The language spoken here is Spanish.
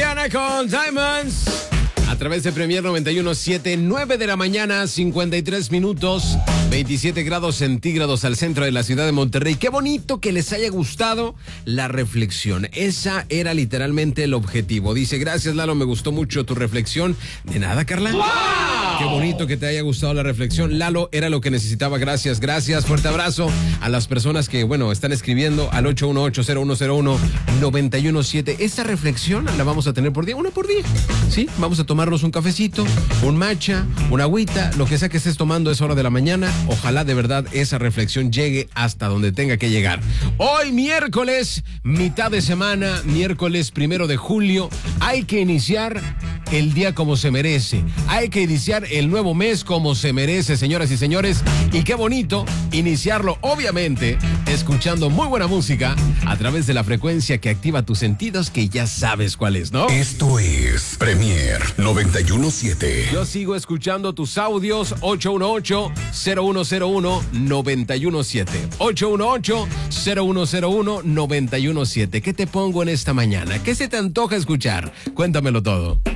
Rihanna con Diamonds. A través de Premier 91.7, 9 de la mañana, 53 minutos, 27 grados centígrados al centro de la ciudad de Monterrey. Qué bonito que les haya gustado la reflexión. Esa era literalmente el objetivo. Dice, gracias Lalo, me gustó mucho tu reflexión. De nada, Carla. ¡Wow! Qué bonito que te haya gustado la reflexión. Lalo, era lo que necesitaba. Gracias. Fuerte abrazo a las personas que, están escribiendo al 818-0101-917. Esta reflexión la vamos a tener por día, una por día. ¿Sí? Vamos a tomarnos un cafecito, un matcha, una agüita, lo que sea que estés tomando, es hora de la mañana. Ojalá de verdad esa reflexión llegue hasta donde tenga que llegar. Hoy miércoles, mitad de semana, miércoles 1 de julio, hay que iniciar el día como se merece. Hay que iniciar el nuevo mes como se merece, señoras y señores. Y qué bonito iniciarlo, obviamente, escuchando muy buena música a través de la frecuencia que activa tus sentidos, que ya sabes cuál es, ¿no? Esto es Premier 91.7. Yo sigo escuchando tus audios. 818-0101-917. 818-0101-917. ¿Qué te pongo en esta mañana? ¿Qué se te antoja escuchar? Cuéntamelo todo.